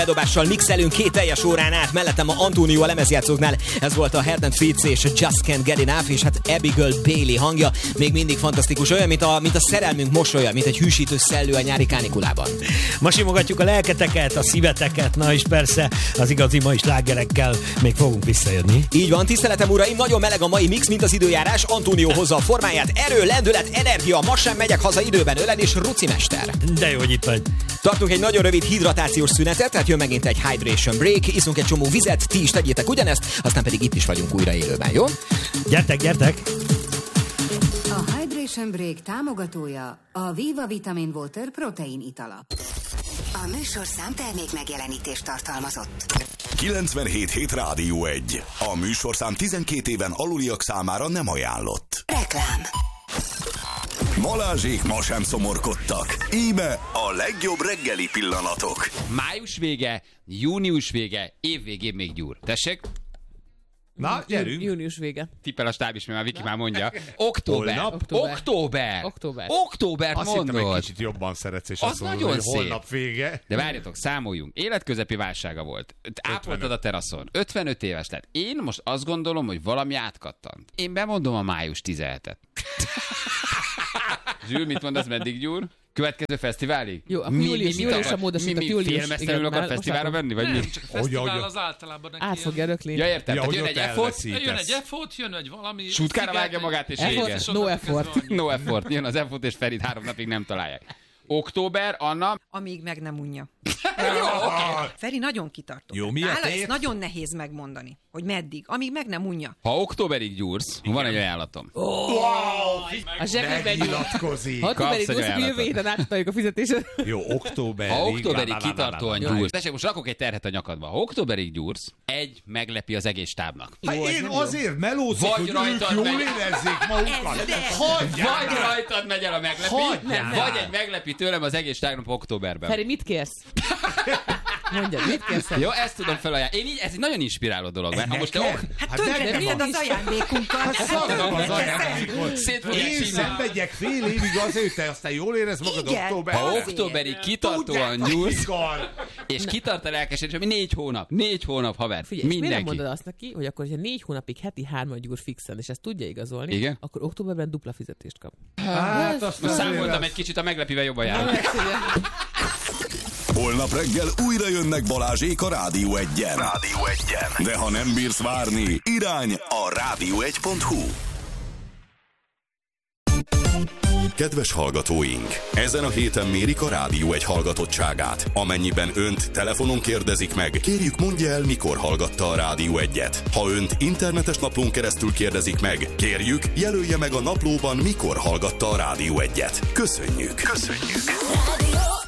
Dobással mixelünk 2 teljes órán át, mellettem a Antonio a lemezjátszóknál, ez volt a Heart & Fritz és Just Can't Get Enough, és hát Abigail Bailey hangja még mindig fantasztikus, olyan, mint a szerelmünk mosolya, mint egy hűsítő szellő a nyári kánikulában. Ma simogatjuk a lelketeket, a szíveteket, na és persze az igazi mai slágerekkel még fogunk visszajönni. Így van, tiszteletem uraim, nagyon meleg a mai mix, mint az időjárás, Antonio hozza a formáját, erő, lendület, energia, ma sem megyek haza időben, Ölen és Ruci mester. De jó, hogy itt vagy. Tartunk egy nagyon rövid hidratációs szünetet, tehát jön megint egy hydration break, iszunk egy csomó vizet, ti is tegyétek ugyanezt, aztán pedig itt is vagyunk újra élőben, jó? Gyertek! A Hydration Break támogatója a Viva Vitamin Water protein italap. A műsorszám termék megjelenítést tartalmazott. 97.7 Rádió 1. A műsorszám 12 éven aluliak számára nem ajánlott. Reklám. Balázsék ma sem szomorkodtak. Íme a legjobb reggeli pillanatok. Május vége, június vége, év végén még Gyúr. Tessék? Na, gyerünk. Június vége. Tippel a stáb is, mert már Viki már mondja. Októbert Azt mondod. hittem, egy kicsit jobban szeretsz, és Az azt mondod, nagyon hogy szép. holnap vége. De várjatok, számoljunk. Életközepi válsága volt. Ápoltad a teraszon. 55 éves lett. Én most azt gondolom, hogy valami átkattant. Én bemondom a május 17-et. Zsül, mit mondasz, meddig Gyúr? Következő fesztiválig? Jó, akkor július a módosított július. Félmeztelenül akar fesztiválra menni, vagy mi? Csak fesztivál az általában neki. Át fogja rökni. Ja, értem, Ja, tehát jön hogy egy ott effort, Jön egy effort, jön egy valami... sútkára vágja magát, és vége. No effort. No effort. Jön az effort, és Ferit 3 napig nem találják. Október, Anna. Amíg meg nem unja. Jó, oké. Feri nagyon kitartott. Jó, mi a Nála tét? ezt nagyon nehéz megmondani, hogy meddig. Amíg meg nem unja. Ha októberig gyúrsz, van egy ajánlatom. A zsebében Megnyilatkozik. októberig Kapsz egy úszunk, jövő héten átadjuk a fizetését. Jó, októberig. Ha októberig kitartóan Jó. gyúrsz, tessék, most rakok egy terhet a nyakadba. Ha októberig gyúrsz, egy meglepi az egész stábnak. Hát én azért melózok, Vagy hogy ők rajtad jól megy. érezzék magukat. Vagy rajtad megy el a meglepi, Hagyjál. vagy egy meglepi tőlem az egész stábnak októberben. Feri, mit kérsz? Mondjad, mit kérsz? Jó, ezt tudom felajánlani. Ez egy nagyon inspiráló dolog, mert ha most te Hát Tönkretetted az ajándékunkat. szarok az ajándékot. szét fogják Én sínálni. szenvedjek fél évig azért, te aztán jól érez magad Igen. októberben. Ha októberig kitartóan gyúrsz, és kitart a lelkesedés, ami 4 hónap. 4 hónap, haver. Figyelj, és miért nem Mindenki. mondod azt neki, hogy akkor, hogyha 4 hónapig heti 3 gyúr fixen, és ezt tudja igazolni, Igen? akkor októberben dupla fizetést kap. Hát azt Számoltam egy kicsit a meglepivel jobb ajánlani. Holnap reggel újra jönnek Balázsék a Rádió 1-en. De ha nem bírsz várni, irány a rádió1.hu. Kedves hallgatóink! Ezen a héten mérik a Rádió 1 hallgatottságát. Amennyiben önt telefonon kérdezik meg, kérjük mondja el, mikor hallgatta a Rádió 1-et. Ha önt internetes naplón keresztül kérdezik meg, kérjük jelölje meg a naplóban, mikor hallgatta a Rádió 1-et. Köszönjük! Rádió